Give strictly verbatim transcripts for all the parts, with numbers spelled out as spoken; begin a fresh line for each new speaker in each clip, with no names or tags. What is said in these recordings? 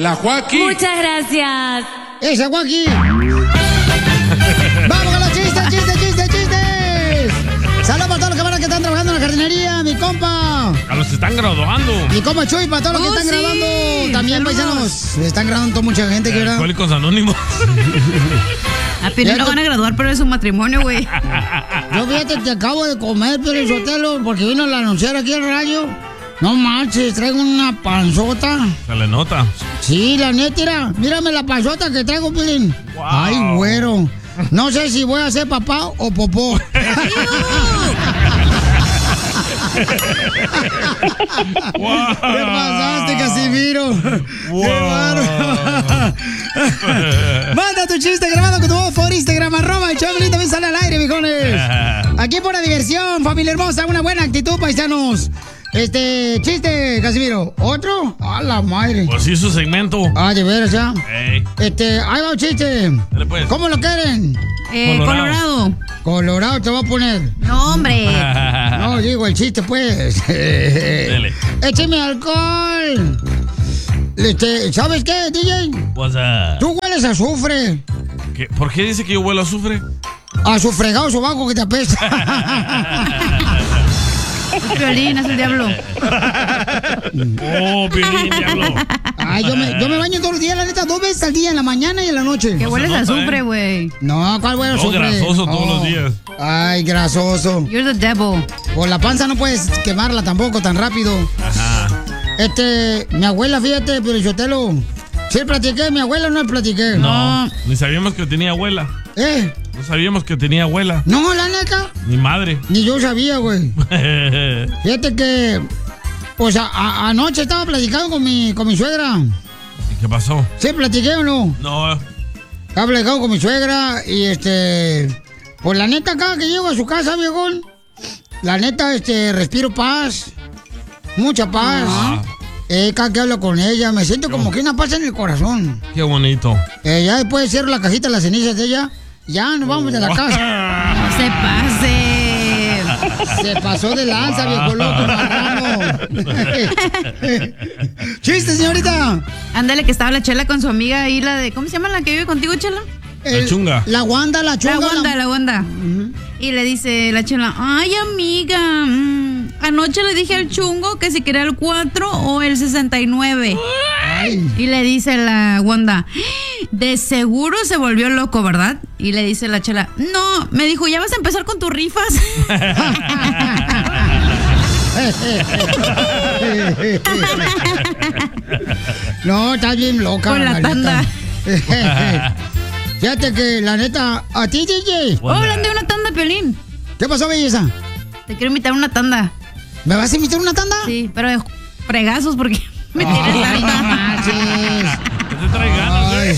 la Joaquín.
Muchas gracias.
¡Esa Joaquín! ¡Vamos con los chistes, chistes, chistes, chistes! ¡Saludos para todos los cabrones que están trabajando en la jardinería, mi compa!
A los que están graduando.
Mi compa Chuy, para todos los
Oh,
que están
sí.
graduando. También,
Saludos.
paisanos. Están graduando mucha gente, que verdad.
Alcohólicos Anónimos.
A Piolín lo van a graduar, pero es un matrimonio, güey.
Yo fíjate que acabo de comer, Piolín Sotelo, porque vino a anunciar aquí al radio. No manches, traigo una panzota.
Se le nota.
Sí, la neta, mira, mírame la panzota que traigo, Piolín.
Wow.
Ay, güero. No sé si voy a ser papá o popó.
Wow.
¿Qué pasaste, Casimiro?
Wow.
¡Qué bárbaro! Manda tu chiste grabado con tu voz por Instagram, arroba el Choplin, también sale al aire, viejones. Aquí por la diversión, familia hermosa, una buena actitud, paisanos. Este, chiste, Casimiro. ¿Otro? ¡A la madre!
Pues sí, su segmento.
Ah, de veras, ya.
Ey.
Este, ahí va un chiste.
Dale, pues.
¿Cómo lo quieren?
Eh,
Colorado.
Colorado.
Colorado te va a poner.
No, hombre.
No, digo el chiste, pues.
Dele.
Écheme alcohol. Este, ¿sabes qué, D J?
What's up?
Tú hueles a azufre.
¿Qué? ¿Por qué dice que yo huelo a azufre?
A su fregado sobaco que te apesta.
Es Piolín, es el diablo.
Oh, Piolín, diablo.
Ay, yo me, yo me baño todos los días, la neta, dos veces al día, en la mañana y en la noche.
Que
No
hueles
se
a
nota,
azufre,
¿eh?
güey.
No, ¿cuál huele a
No,
azufre?
grasoso todos los días.
Ay, grasoso.
You're the devil.
Por la panza no puedes quemarla tampoco tan rápido.
Ajá.
Este, mi abuela, fíjate, pero yo te lo... Sí platiqué, mi abuela no le platiqué.
No, ni sabíamos que tenía abuela.
¿Eh?
No sabíamos que tenía abuela.
No, la neta,
Ni madre.
ni yo sabía, güey. Fíjate que... Pues a- a- anoche estaba platicando con mi, con mi suegra.
¿Y qué pasó?
¿Sí platiqué o no?
No.
Estaba platicando con mi suegra y este... Pues la neta, cada que llego a su casa, viejón, la neta, este, respiro paz. Mucha paz.
Ah.
Eh, cada que hablo con ella, me siento como que una paz en el corazón.
Qué bonito.
Eh, ya después cierro la cajita de las cenizas de ella, ya nos vamos de la casa.
No se pase.
Se pasó de lanza, viejo loco, marrano. ¡Chiste, señorita!
Ándale, que estaba la Chela con su amiga ahí, la de... ¿Cómo se llama la que vive contigo, Chela?
El-
chunga.
La Wanda, la chunga.
La Wanda, la Wanda. Y le dice la Chela, ay, amiga, mm, anoche le dije al chungo que si quería el cuatro o el sesenta y nueve.
Ay.
Y le dice la Wanda, de seguro se volvió loco, ¿verdad? Y le dice la Chela, no, me dijo, ¿ya vas a empezar con tus rifas?
No, estás bien loca.
Con la
neta.
tanda.
Fíjate que, la neta, a ti, D J.
Oh, hablando de una tanda, Piolín.
¿Qué pasó, belleza?
Te quiero invitar a una tanda.
¿Me vas a invitar a una tanda?
Sí, pero de fregazos porque me tienes
Ay, no
harta.
manches.
¿Qué te trae ganas, eh?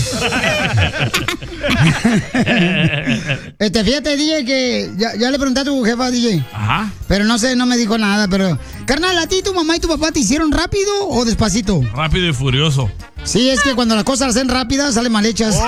Este, fíjate, D J, que ya, ya le pregunté a tu jefa, D J.
Ajá.
Pero no sé, no me dijo nada, pero... Carnal, ¿a ti tu mamá y tu papá te hicieron rápido o despacito?
Rápido y furioso.
Sí, es que cuando las cosas las hacen rápidas, salen mal hechas.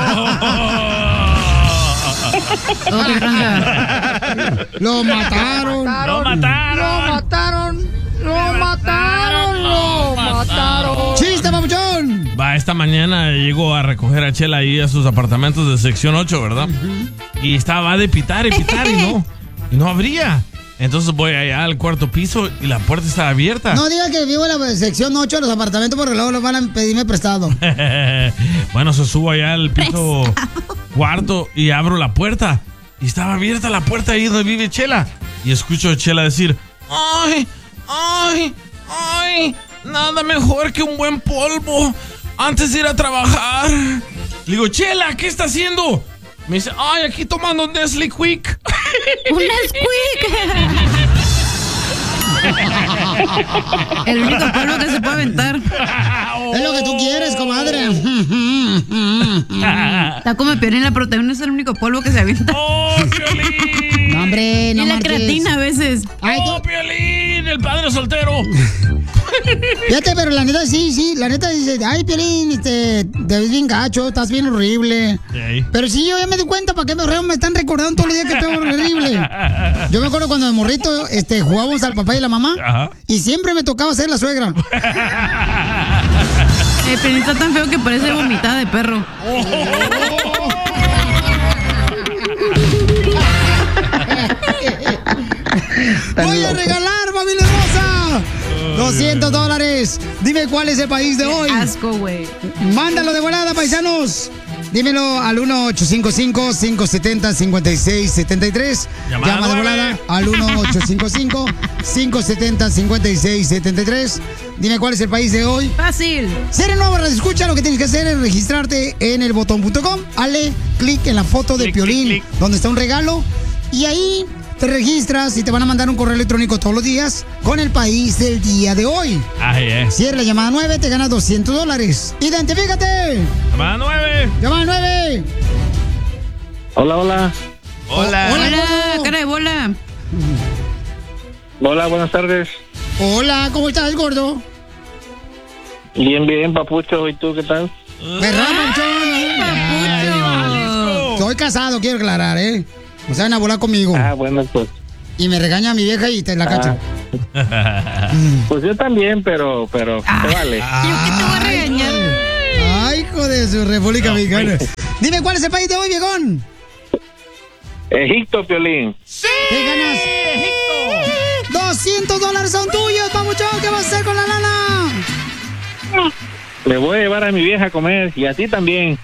Oh, qué tranca.
Lo mataron.
¡Lo mataron!
mataron. Lo mataron. Lo mataron. ¡Chiste, papuchón!
Va, esta mañana llegó a recoger a Chela ahí a sus apartamentos de sección ocho, ¿verdad? Y estaba de pitar y pitar y no, y no abría. Entonces voy allá al cuarto piso y la puerta está abierta.
No diga que vivo en la sección ocho de los apartamentos porque luego los van a pedirme prestado.
Bueno, se subo allá al piso cuarto y abro la puerta. Y estaba abierta la puerta ahí donde vive Chela. Y escucho a Chela decir, ¡ay, ay, ay! Nada mejor que un buen polvo antes de ir a trabajar. Le digo, Chela, ¿qué está haciendo? Me dice, ay, aquí tomando un Nestle Quick.
¡Un Nesquik! El único polvo que se puede aventar.
Es lo que tú quieres, comadre.
Está como Piolín, la proteína es el único polvo que se avienta.
¡Oh, Piolín!
No, hombre, no
Y la
marches.
creatina a veces.
Ay,
¡Oh,
tú-
Piolín! ¡El padre soltero!
Fíjate, pero la neta, sí, sí. La neta dice, ay, Piolín, este, te ves bien gacho, estás bien horrible.
Ey.
Pero sí, yo ya me di cuenta para qué me, me están recordando todos los días que estoy horrible. Yo me acuerdo cuando de morrito este, jugábamos al papá y la mamá.
Ajá.
Y siempre me tocaba ser la suegra.
El Piolín está tan feo que parece vomitada de perro.
Voy a regalar, familia hermosa, doscientos dólares. Dime cuál es el país de hoy.
Qué asco, güey.
Mándalo de volada, paisanos. Dímelo al uno ocho cinco cinco, cinco siete cero, cinco seis siete tres.
Llamada
Llama de
nueve.
volada al uno ocho cinco cinco, cinco siete cero, cinco seis siete tres. Dime cuál es el país de hoy.
Fácil.
Si eres nuevo, escucha, lo que tienes que hacer es registrarte en el botón punto com. Hale clic en la foto de
Clic,
Piolín,
clic, clic.
donde está un regalo. Y ahí te registras y te van a mandar un correo electrónico todos los días con el país del día de hoy.
Ay, eh.
Si eres la llamada nueve, te ganas doscientos dólares. ¡Identifícate!
Llamada nueve.
¡Llamada nueve!
Hola, hola.
Hola.
Hola.
Hola, cara de bola.
Hola, buenas tardes.
Hola, ¿cómo estás, gordo?
Bien, bien, papucho. ¿Y tú qué tal?
¿Verdad, Panchón?
Papucho.
Soy casado, quiero aclarar, ¿eh? O sea, van a volar conmigo.
Ah, bueno, pues.
Y me regaña mi vieja y te la cacho.
Pues yo también, pero, pero,
Ah.
te vale.
¿Yo qué te voy a regañar?
Ay, hijo de su República Mexicana. Dime, ¿cuál es el país de hoy, viejón?
Egipto, Piolín.
Te ganas doscientos dólares son tuyos, papuchón. ¿Qué vas a hacer con la lana?
Le voy a llevar a mi vieja a comer y a ti también.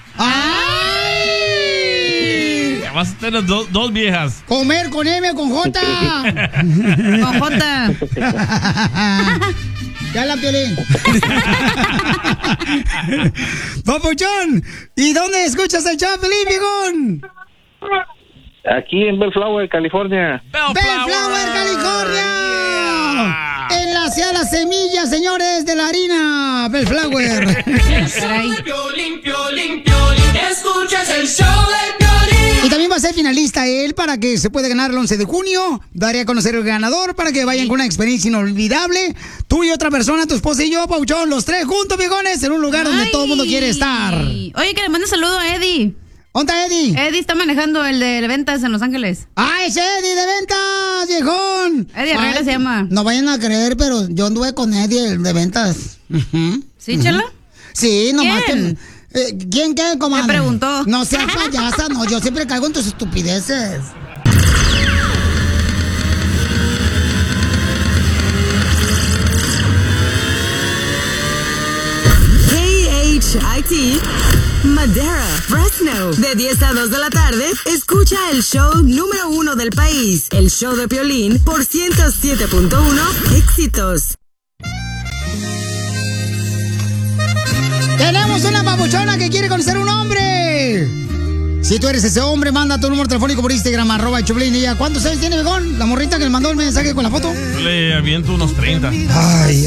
¡Ay!
Ya vas a tener do- dos viejas.
Comer con M o con J.
Con Jota.
Ya la Piolín. Papuchón, ¿y dónde escuchas el show, Piolín, viejón?
Aquí en Bellflower, California.
Bellflower, California.
Yeah.
En la ciudad de las semillas, señores, de la harina. Bellflower.
Caray.
Piolín, Piolín, Piolín, escuchas el show de Piolín.
Y también va a ser finalista él para que se pueda ganar el once de junio. Daré a conocer el ganador para que vayan con una experiencia inolvidable. Tú y otra persona, tu esposa y yo, Pauchón, los tres juntos, viejones, en un lugar donde
Ay.
todo el mundo quiere estar.
Oye, que le mande saludo a Eddie.
¿Dónde está Eddie?
Eddie está manejando el de ventas en Los Ángeles.
¡Ah, es Eddie de ventas, viejón!
Eddie Herrera
Ay,
se llama.
No vayan a creer, pero yo anduve con Eddie, el de ventas. Ujú.
¿Sí, Chela?
Sí, nomás
¿Quién?
que... eh, ¿Quién qué, comadre?
Me preguntó.
No seas payasa, no, yo siempre caigo en tus estupideces.
K H I T Madera, Fresno. De diez a dos de la tarde, escucha el show número uno del país. El show de Piolín por ciento siete punto uno Éxitos.
Tenemos una papuchona que quiere conocer un hombre. Si tú eres ese hombre, manda tu número telefónico por Instagram, arroba el Choplin. Y ya, ¿cuántos años tiene, viejón? La morrita que le mandó el mensaje con la foto.
Yo le aviento unos treinta.
Ay,